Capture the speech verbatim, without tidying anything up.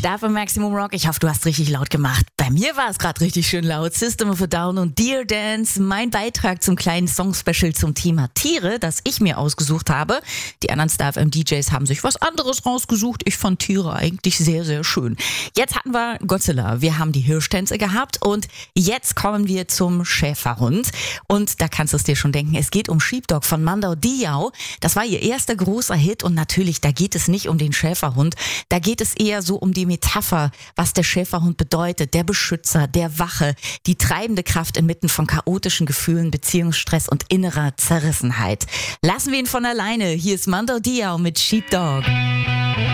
Star für Maximum Rock. Ich hoffe, du hast richtig laut gemacht. Bei mir war es gerade richtig schön laut. System of a Down und Dear Dance. Mein Beitrag zum kleinen Song-Special zum Thema Tiere, das ich mir ausgesucht habe. Die anderen Star F M D Js haben sich was anderes rausgesucht. Ich fand Tiere eigentlich sehr, sehr schön. Jetzt hatten wir Godzilla. Wir haben die Hirschtänze gehabt und jetzt kommen wir zum Schäferhund. Und da kannst du es dir schon denken, es geht um Sheepdog von Mando Diao. Das war ihr erster großer Hit und natürlich, da geht es nicht um den Schäferhund. Da geht es eher so um die Metapher, was der Schäferhund bedeutet. Der Beschützer, der Wache, die treibende Kraft inmitten von chaotischen Gefühlen, Beziehungsstress und innerer Zerrissenheit. Lassen wir ihn von alleine. Hier ist Mando Diao mit Sheepdog.